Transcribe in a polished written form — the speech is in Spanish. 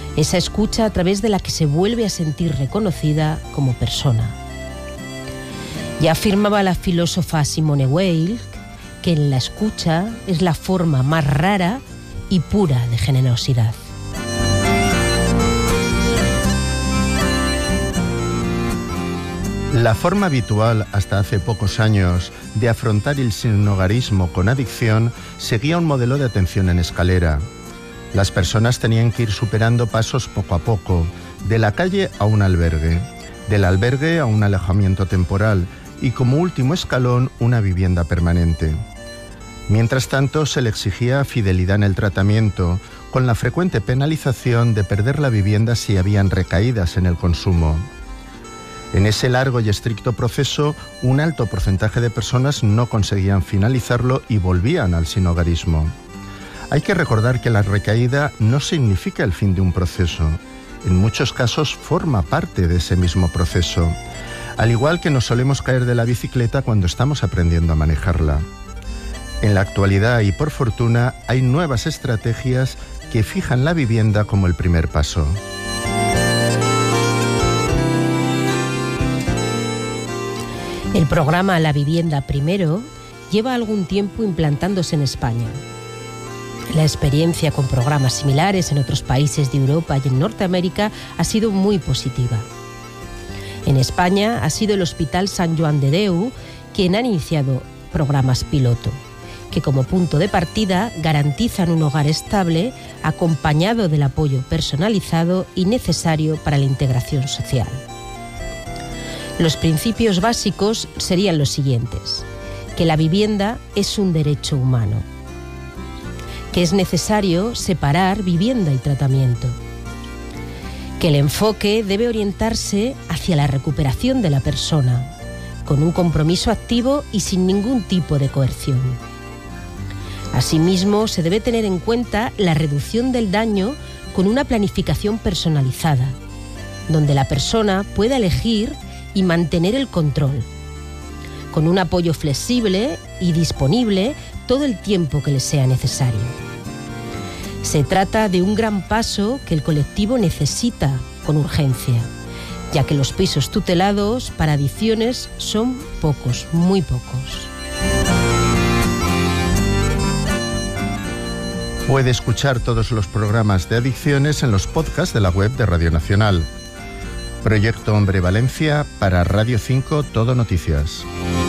esa escucha a través de la que se vuelve a sentir reconocida como persona. Ya afirmaba la filósofa Simone Weil que en la escucha es la forma más rara y pura de generosidad. La forma habitual, hasta hace pocos años, de afrontar el sinhogarismo con adicción seguía un modelo de atención en escalera. Las personas tenían que ir superando pasos poco a poco, de la calle a un albergue, del albergue a un alojamiento temporal y, como último escalón, una vivienda permanente. Mientras tanto, se le exigía fidelidad en el tratamiento, con la frecuente penalización de perder la vivienda si habían recaídas en el consumo. En ese largo y estricto proceso, un alto porcentaje de personas no conseguían finalizarlo y volvían al sinhogarismo. Hay que recordar que la recaída no significa el fin de un proceso. En muchos casos forma parte de ese mismo proceso, al igual que nos solemos caer de la bicicleta cuando estamos aprendiendo a manejarla. En la actualidad, y por fortuna, hay nuevas estrategias que fijan la vivienda como el primer paso. El programa La Vivienda Primero lleva algún tiempo implantándose en España. La experiencia con programas similares en otros países de Europa y en Norteamérica ha sido muy positiva. En España ha sido el Hospital Sant Joan de Déu quien ha iniciado programas piloto, que como punto de partida garantizan un hogar estable acompañado del apoyo personalizado y necesario para la integración social. Los principios básicos serían los siguientes: que la vivienda es un derecho humano, que es necesario separar vivienda y tratamiento, que el enfoque debe orientarse hacia la recuperación de la persona, con un compromiso activo y sin ningún tipo de coerción. Asimismo, se debe tener en cuenta la reducción del daño con una planificación personalizada, donde la persona pueda elegir y mantener el control, con un apoyo flexible y disponible todo el tiempo que le sea necesario. Se trata de un gran paso que el colectivo necesita con urgencia, ya que los pisos tutelados para adicciones son pocos, muy pocos. Puede escuchar todos los programas de adicciones en los podcasts de la web de Radio Nacional. Proyecto Hombre Valencia para Radio 5 Todo Noticias.